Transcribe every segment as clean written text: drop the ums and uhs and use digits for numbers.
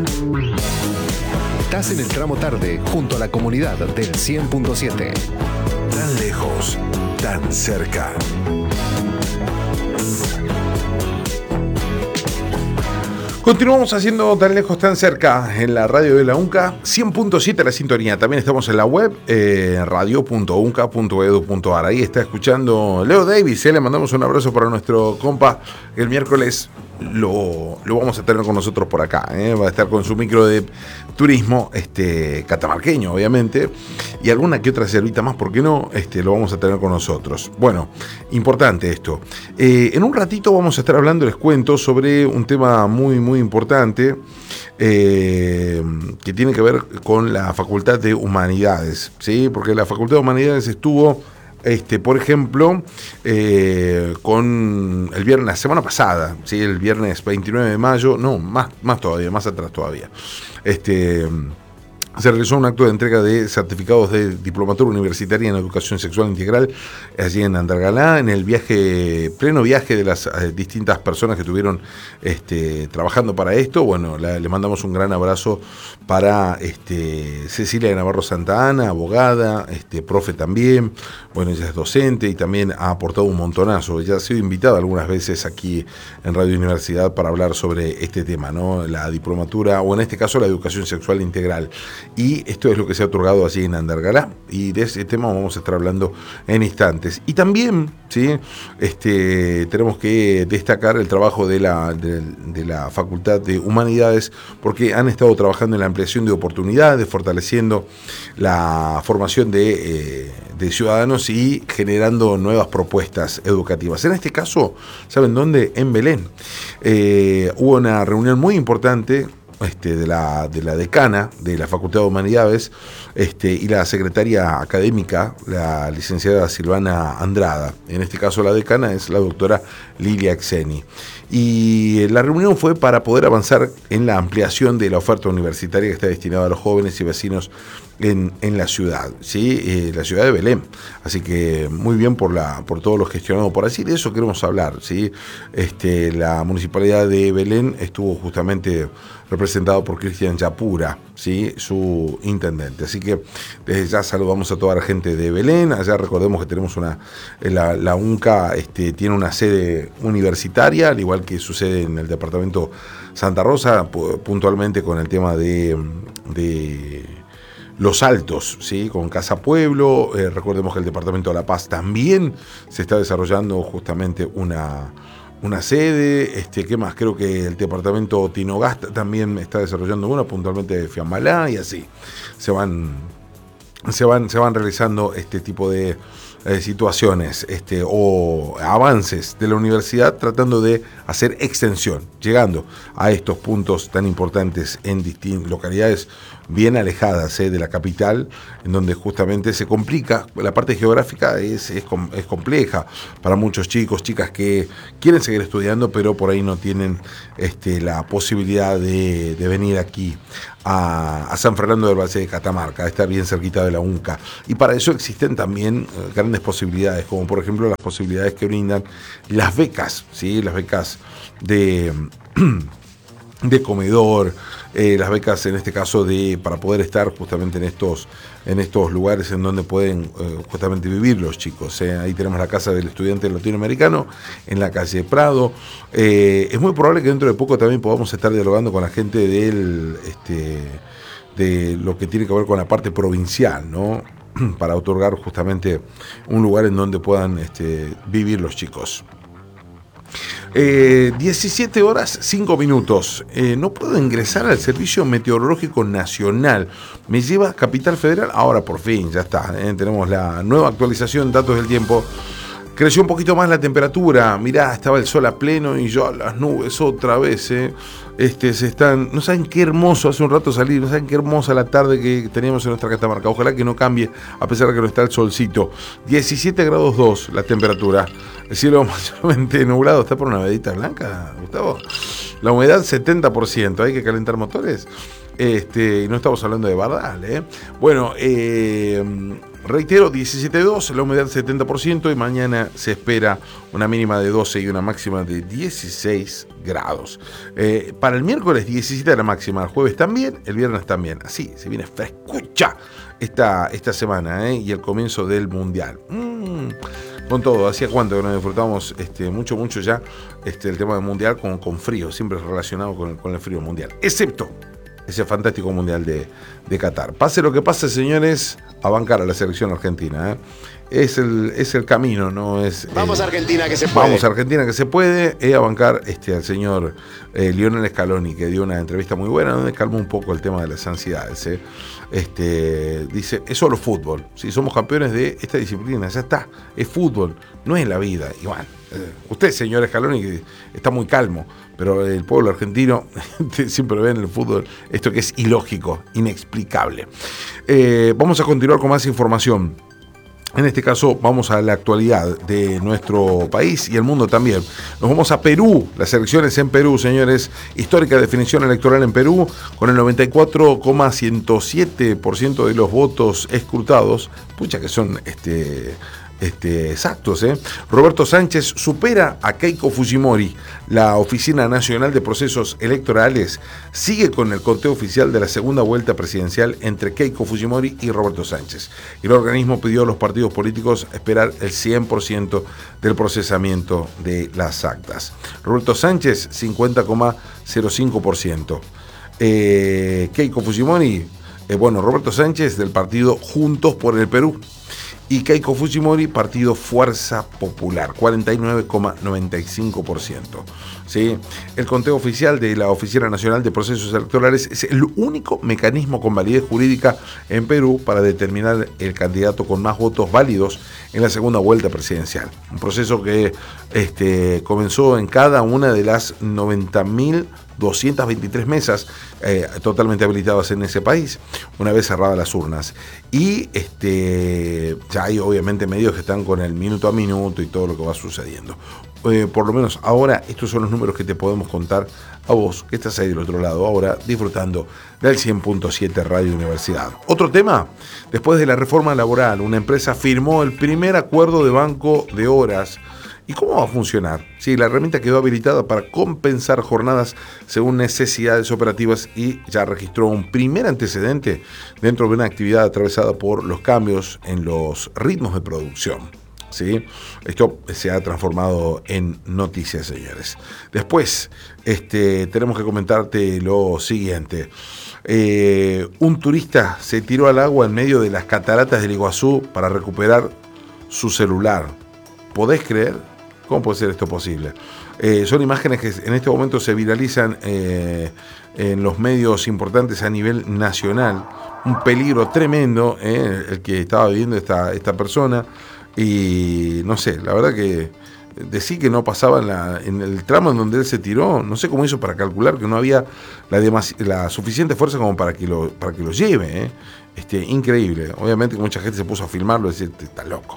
Estás en el tramo tarde, junto a la comunidad del 100.7. Tan lejos, tan cerca. Continuamos haciendo Tan lejos, tan cerca en la radio de la UNCA, 100.7 la sintonía. También estamos en la web, radio.unca.edu.ar. Ahí está escuchando Leo Davis. Le mandamos un abrazo para nuestro compa. El miércoles lo vamos a tener con nosotros por acá. Va a estar con su micro de turismo catamarqueño, obviamente, y alguna que otra servita más, ¿por qué no? Lo vamos a tener con nosotros. Bueno, importante esto. En un ratito vamos a estar hablando, les cuento, sobre un tema muy, muy importante que tiene que ver con la Facultad de Humanidades, ¿sí? Porque la Facultad de Humanidades estuvo, por ejemplo, con el viernes, la semana pasada, ¿sí? El viernes 29 de mayo, no, más todavía, más atrás todavía, se realizó un acto de entrega de certificados de diplomatura universitaria en educación sexual integral allí en Andalgalá, en el pleno viaje de las distintas personas que estuvieron trabajando para esto. Bueno, le mandamos un gran abrazo para Cecilia Navarro Santa Ana, abogada, profe también. Bueno, ella es docente y también ha aportado un montonazo. Ella ha sido invitada algunas veces aquí en Radio Universidad para hablar sobre este tema, ¿no? La diplomatura, o en este caso la educación sexual integral. Y esto es lo que se ha otorgado allí en Andalgalá, y de ese tema vamos a estar hablando en instantes. Y también, ¿sí? Tenemos que destacar el trabajo de la Facultad de Humanidades, porque han estado trabajando en la ampliación de oportunidades, fortaleciendo la formación de ciudadanos y generando nuevas propuestas educativas. En este caso, ¿saben dónde? En Belén. Hubo una reunión muy importante de la decana de la Facultad de Humanidades y la secretaria académica, la licenciada Silvana Andrada. En este caso la decana es la doctora Lilia Xeni. Y la reunión fue para poder avanzar en la ampliación de la oferta universitaria que está destinada a los jóvenes y vecinos en la ciudad, ¿sí? La ciudad de Belén. Así que muy bien por todo lo gestionado por allí. De eso queremos hablar, ¿sí? La municipalidad de Belén estuvo justamente representado por Cristian Yapura, ¿sí? Su intendente. Así que desde ya saludamos a toda la gente de Belén. Allá recordemos que tenemos la UNCA tiene una sede universitaria, al igual que sucede en el departamento Santa Rosa, puntualmente con el tema de Los Altos, ¿sí? Con Casa Pueblo. Recordemos que el departamento de La Paz también se está desarrollando justamente una sede. ¿Qué más? Creo que el departamento Tinogasta también está desarrollando una, puntualmente de Fiambalá, y así se van realizando este tipo de situaciones o avances de la universidad, tratando de hacer extensión, llegando a estos puntos tan importantes en distintas localidades bien alejadas de la capital, en donde justamente se complica. La parte geográfica es compleja para muchos chicos, chicas que quieren seguir estudiando, pero por ahí no tienen la posibilidad de venir aquí a San Fernando del Valle de Catamarca, a estar bien cerquita de la UNCA. Y para eso existen también grandes posibilidades, como por ejemplo las posibilidades que brindan las becas, ¿sí? Las becas de comedor, las becas en este caso para poder estar justamente en estos lugares en donde pueden justamente vivir los chicos. Ahí tenemos la Casa del Estudiante Latinoamericano en la calle Prado. Es muy probable que dentro de poco también podamos estar dialogando con la gente de lo que tiene que ver con la parte provincial, ¿no? Para otorgar justamente un lugar en donde puedan vivir los chicos. 17 horas 5 minutos. No puedo ingresar al Servicio Meteorológico Nacional. Me lleva a Capital Federal. Ahora por fin, ya está. Tenemos la nueva actualización, datos del tiempo. Creció un poquito más la temperatura. Mirá, estaba el sol a pleno y yo las nubes otra vez. No saben qué hermoso, hace un rato salí, no saben qué hermosa la tarde que teníamos en nuestra Catamarca. Ojalá que no cambie, a pesar de que no está el solcito. 17 grados 2 la temperatura. El cielo mayormente nublado. ¿Está por una vedita blanca, Gustavo? La humedad 70%, ¿hay que calentar motores? Y no estamos hablando de Bardal, ¿eh? Bueno, reitero, 17.2, la humedad 70% y mañana se espera una mínima de 12 y una máxima de 16 grados. Para el miércoles 17 la máxima, el jueves también, el viernes también. Así, se viene frescucha esta semana, ¿eh? Y el comienzo del Mundial. Con todo, hacía cuánto que nos disfrutamos mucho ya el tema del Mundial con frío, siempre relacionado con el frío mundial, excepto ese fantástico Mundial de Qatar. Pase lo que pase, señores, a bancar a la selección argentina, ¿eh? Es el camino, no es... Vamos Argentina que se puede. Vamos Argentina que se puede, a bancar al señor Lionel Scaloni, que dio una entrevista muy buena donde calmó un poco el tema de las ansiedades, ¿eh? Dice, es solo fútbol, si somos campeones de esta disciplina, ya está, es fútbol, no es la vida. Y bueno, usted, señor Scaloni, que está muy calmo, pero el pueblo argentino siempre ve en el fútbol esto que es ilógico, inexplicable. Vamos a continuar con más información. En este caso vamos a la actualidad de nuestro país y el mundo también. Nos vamos a Perú, las elecciones en Perú, señores. Histórica definición electoral en Perú, con el 94,107% de los votos escrutados. Pucha que son exactos, ¿eh? Roberto Sánchez supera a Keiko Fujimori. La Oficina Nacional de Procesos Electorales sigue con el conteo oficial de la segunda vuelta presidencial entre Keiko Fujimori y Roberto Sánchez. El organismo pidió a los partidos políticos esperar el 100% del procesamiento de las actas. Roberto Sánchez, 50,05%. Keiko Fujimori, Roberto Sánchez del partido Juntos por el Perú. Y Keiko Fujimori, partido Fuerza Popular, 49,95%. ¿Sí? El conteo oficial de la Oficina Nacional de Procesos Electorales es el único mecanismo con validez jurídica en Perú para determinar el candidato con más votos válidos en la segunda vuelta presidencial. Un proceso que comenzó en cada una de las 90.223 mesas totalmente habilitadas en ese país, una vez cerradas las urnas. Y ya hay obviamente medios que están con el minuto a minuto y todo lo que va sucediendo. Por lo menos ahora estos son los números que te podemos contar a vos, que estás ahí del otro lado ahora disfrutando del 100.7 Radio Universidad. Otro tema, después de la reforma laboral, una empresa firmó el primer acuerdo de banco de horas. ¿Y cómo va a funcionar? Sí, la herramienta quedó habilitada para compensar jornadas según necesidades operativas y ya registró un primer antecedente dentro de una actividad atravesada por los cambios en los ritmos de producción. ¿Sí? Esto se ha transformado en noticias, señores. Después, tenemos que comentarte lo siguiente. Un turista se tiró al agua en medio de las cataratas del Iguazú para recuperar su celular. ¿Podés creer? ¿Cómo puede ser esto posible? Son imágenes que en este momento se viralizan en los medios importantes a nivel nacional. Un peligro tremendo el que estaba viviendo esta persona. Y no sé, la verdad que decir que no pasaba en el tramo en donde él se tiró, no sé cómo hizo para calcular que no había la suficiente fuerza como para que lo lleve, increíble. Obviamente que mucha gente se puso a filmarlo y decir, está loco.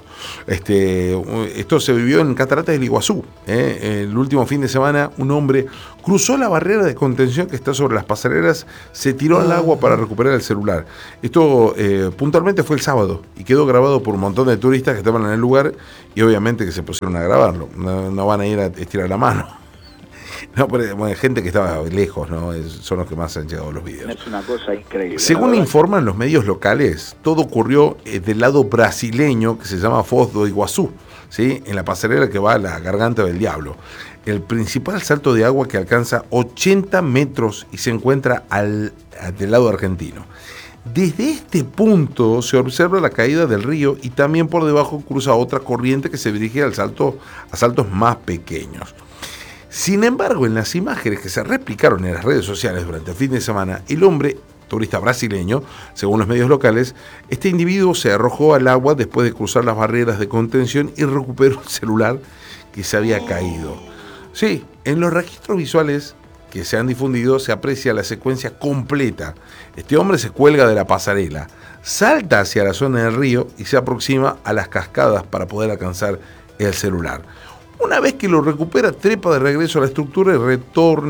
Esto se vivió en Cataratas del Iguazú. El último fin de semana un hombre cruzó la barrera de contención que está sobre las pasarelas, se tiró al agua para recuperar el celular. Esto puntualmente fue el sábado y quedó grabado por un montón de turistas que estaban en el lugar y obviamente que se pusieron a grabarlo. No van a ir a estirar la mano. No, pero gente que estaba lejos, ¿no? Son los que más han llegado a los videos. Es una cosa increíble. Según informan los medios locales, todo ocurrió del lado brasileño que se llama Foz do Iguazú, ¿sí? En la pasarela que va a la Garganta del Diablo. El principal salto de agua que alcanza 80 metros y se encuentra del lado argentino. Desde este punto se observa la caída del río y también por debajo cruza otra corriente que se dirige a saltos más pequeños. Sin embargo, en las imágenes que se replicaron en las redes sociales durante el fin de semana, el hombre, turista brasileño, según los medios locales, este individuo se arrojó al agua después de cruzar las barreras de contención y recuperó el celular que se había caído. Sí, en los registros visuales que se han difundido se aprecia la secuencia completa. Este hombre se cuelga de la pasarela, salta hacia la zona del río y se aproxima a las cascadas para poder alcanzar el celular. Una vez que lo recupera, trepa de regreso a la estructura y retorna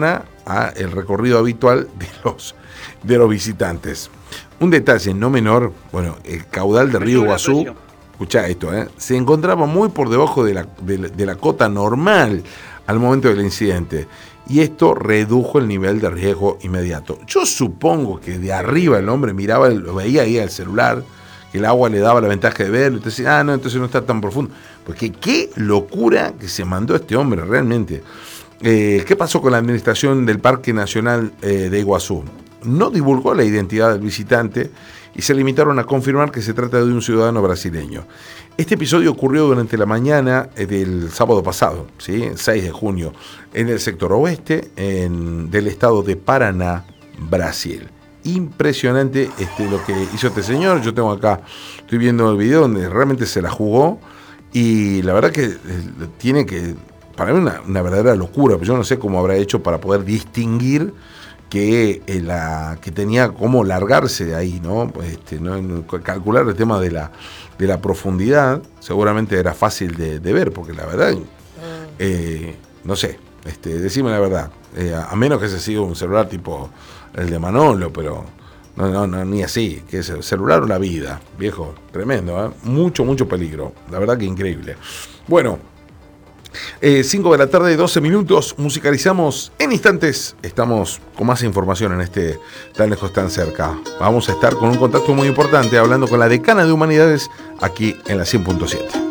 el recorrido habitual de los visitantes. Un detalle no menor, bueno, el caudal del río Iguazú, escuchá esto, se encontraba muy por debajo de la cota normal al momento del incidente, y esto redujo el nivel de riesgo inmediato. Yo supongo que de arriba el hombre miraba, lo veía ahí al celular, que el agua le daba la ventaja de verlo, entonces, entonces no está tan profundo. Porque qué locura que se mandó este hombre, realmente. ¿Qué pasó con la administración del Parque Nacional de Iguazú? No divulgó la identidad del visitante y se limitaron a confirmar que se trata de un ciudadano brasileño. Este episodio ocurrió durante la mañana del sábado pasado, ¿sí? 6 de junio, en el sector oeste del estado de Paraná, Brasil. Impresionante lo que hizo este señor. Yo tengo acá, estoy viendo el video donde realmente se la jugó, y la verdad que tiene que, para mí una verdadera locura, pero yo no sé cómo habrá hecho para poder distinguir que tenía cómo largarse de ahí, ¿no? Calcular el tema de la profundidad, seguramente era fácil de ver, porque la verdad, no sé, decime la verdad, a menos que ese siga un celular tipo el de Manolo, pero no, ni así, que es el celular o la vida, viejo, tremendo, mucho peligro, la verdad que increíble. Bueno, 5 de la tarde, 12 minutos, musicalizamos en instantes, estamos con más información en Tan Lejos Tan Cerca. Vamos a estar con un contacto muy importante, hablando con la decana de Humanidades, aquí en la 100.7.